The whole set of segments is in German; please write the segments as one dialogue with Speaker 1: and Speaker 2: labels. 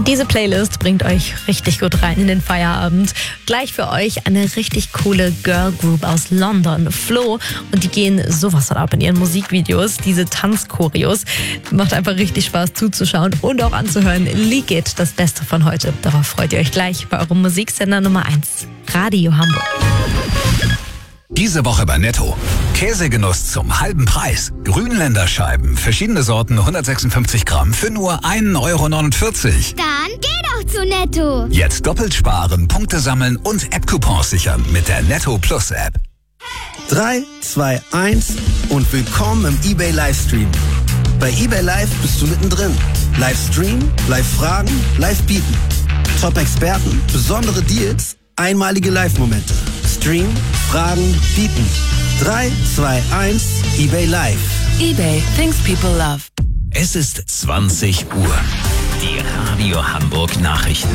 Speaker 1: Diese Playlist bringt euch richtig gut rein in den Feierabend. Gleich für euch eine richtig coole Girl Group aus London, Flo. Und die gehen sowas von ab in ihren Musikvideos. Diese Tanzchoreos. Macht einfach richtig Spaß zuzuschauen und auch anzuhören. Leak It, das Beste von heute. Darauf freut ihr euch gleich bei eurem Musiksender Nummer 1. Radio Hamburg.
Speaker 2: Diese Woche bei Netto. Käsegenuss zum halben Preis. Grünländerscheiben, verschiedene Sorten, 156 Gramm für nur 1,49 Euro.
Speaker 3: Dann geh doch zu Netto.
Speaker 2: Jetzt doppelt sparen, Punkte sammeln und App-Coupons sichern mit der Netto Plus App.
Speaker 4: 3, 2, 1 und willkommen im eBay Livestream. Bei eBay Live bist du mittendrin. Livestream, Live-Fragen, Live-Bieten. Top-Experten, besondere Deals, einmalige Live-Momente. Stream, Fragen, Bieten. 3, 2, 1, eBay Live.
Speaker 5: eBay, things people love.
Speaker 6: Es ist 20 Uhr. Die Radio Hamburg Nachrichten.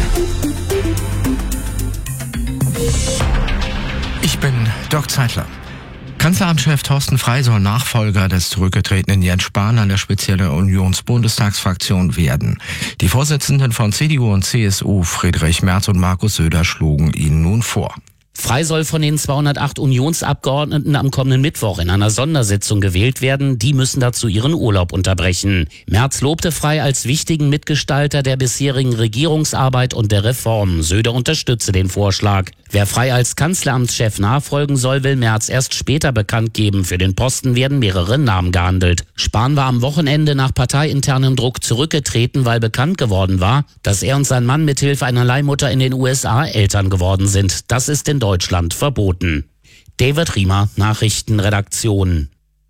Speaker 7: Ich bin Dirk Zeitler. Kanzleramtschef Thorsten Frey soll Nachfolger des zurückgetretenen Jens Spahn an der Spitze der Unionsbundestagsfraktion werden. Die Vorsitzenden von CDU und CSU, Friedrich Merz und Markus Söder, schlugen ihn nun vor.
Speaker 8: Frey soll von den 208 Unionsabgeordneten am kommenden Mittwoch in einer Sondersitzung gewählt werden. Die müssen dazu ihren Urlaub unterbrechen. Merz lobte Frey als wichtigen Mitgestalter der bisherigen Regierungsarbeit und der Reform. Söder unterstütze den Vorschlag. Wer Frey als Kanzleramtschef nachfolgen soll, will Merz erst später bekannt geben. Für den Posten werden mehrere Namen gehandelt. Spahn war am Wochenende nach parteiinternem Druck zurückgetreten, weil bekannt geworden war, dass er und sein Mann mithilfe einer Leihmutter in den USA Eltern geworden sind. Das ist in Deutschland verboten. David Riemer, Nachrichtenredaktion.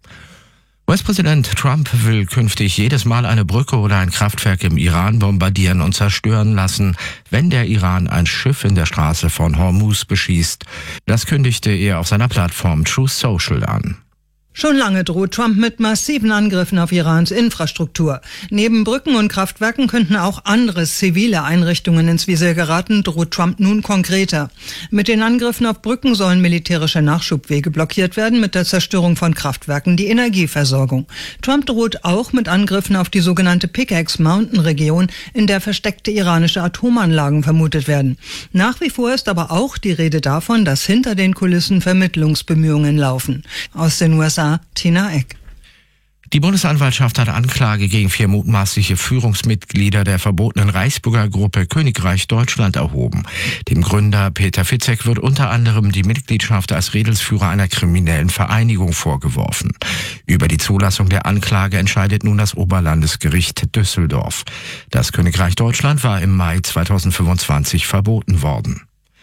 Speaker 7: US-Präsident Trump will künftig jedes Mal eine Brücke oder ein Kraftwerk im Iran bombardieren und zerstören lassen, wenn der Iran ein Schiff in der Straße von Hormuz beschießt. Das kündigte er auf seiner Plattform Truth Social an.
Speaker 9: Schon lange droht Trump mit massiven Angriffen auf Irans Infrastruktur. Neben Brücken und Kraftwerken könnten auch andere zivile Einrichtungen ins Visier geraten, droht Trump nun konkreter. Mit den Angriffen auf Brücken sollen militärische Nachschubwege blockiert werden, mit der Zerstörung von Kraftwerken die Energieversorgung. Trump droht auch mit Angriffen auf die sogenannte Pickaxe Mountain Region, in der versteckte iranische Atomanlagen vermutet werden. Nach wie vor ist aber auch die Rede davon, dass hinter den Kulissen Vermittlungsbemühungen laufen. Aus den USA Tina Eck.
Speaker 7: Die Bundesanwaltschaft hat Anklage gegen 4 mutmaßliche Führungsmitglieder der verbotenen Reichsbürgergruppe Königreich Deutschland erhoben. Dem Gründer Peter Fitzek wird unter anderem die Mitgliedschaft als Redelsführer einer kriminellen Vereinigung vorgeworfen. Über die Zulassung der Anklage entscheidet nun das Oberlandesgericht Düsseldorf. Das Königreich Deutschland war im Mai 2025 verboten worden.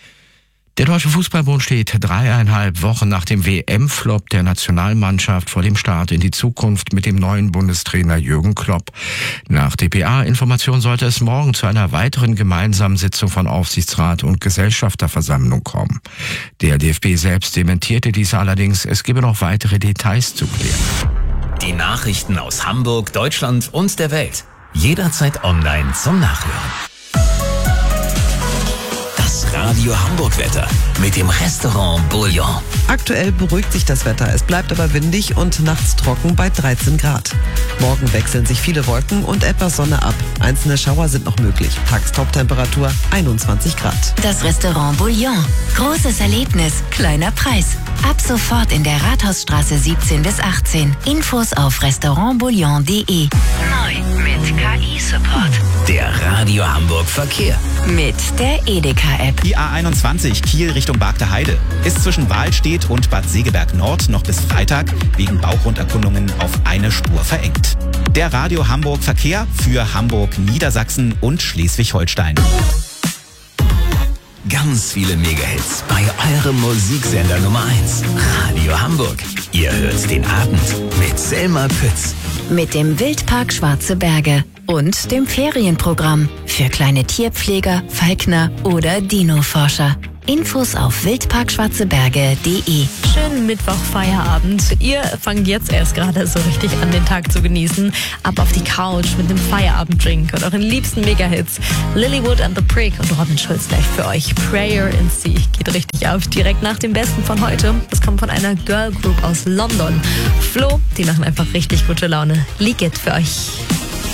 Speaker 7: Der Deutsche Fußballbund steht 3,5 Wochen nach dem WM-Flop der Nationalmannschaft vor dem Start in die Zukunft mit dem neuen Bundestrainer Jürgen Klopp. Nach dpa-Information sollte es morgen zu einer weiteren gemeinsamen Sitzung von Aufsichtsrat und Gesellschafterversammlung kommen. Der DFB selbst dementierte dies allerdings, es gebe noch weitere Details zu klären.
Speaker 6: Die Nachrichten aus Hamburg, Deutschland und der Welt. Jederzeit online zum Nachhören. Radio Hamburg Wetter mit dem Restaurant Bouillon.
Speaker 5: Aktuell beruhigt sich das Wetter. Es bleibt aber windig und nachts trocken bei 13 Grad. Morgen wechseln sich viele Wolken und etwas Sonne ab. Einzelne Schauer sind noch möglich. Tagestoptemperatur 21 Grad.
Speaker 3: Das Restaurant Bouillon. Großes Erlebnis, kleiner Preis. Ab sofort in der Rathausstraße 17 bis 18. Infos auf restaurantbouillon.de. Neu mit KI-Support.
Speaker 6: Der Radio Hamburg Verkehr.
Speaker 3: Mit der Edeka-App.
Speaker 10: Die A21 Kiel Richtung Bargter Heide ist zwischen Wahlstedt und Bad Segeberg Nord noch bis Freitag wegen Baugrunderkundungen auf eine Spur verengt. Der Radio Hamburg Verkehr für Hamburg, Niedersachsen und Schleswig-Holstein.
Speaker 6: Ganz viele Megahits bei eurem Musiksender Nummer 1. Radio Hamburg. Ihr hört den Abend mit Selma Pütz.
Speaker 3: Mit dem Wildpark Schwarze Berge und dem Ferienprogramm für kleine Tierpfleger, Falkner oder Dino-Forscher. Infos auf wildparkschwarzeberge.de.
Speaker 1: Schönen Mittwoch-Feierabend. Ihr fangt jetzt erst gerade so richtig an, den Tag zu genießen. Ab auf die Couch mit einem Feierabenddrink und euren liebsten Megahits. Lilywood and the Prick und Robin Schulz gleich für euch. Prayer in Sea geht richtig auf, direkt nach dem Besten von heute. Das kommt von einer Girl Group aus London. Flo, die machen einfach richtig gute Laune. Leak It für euch.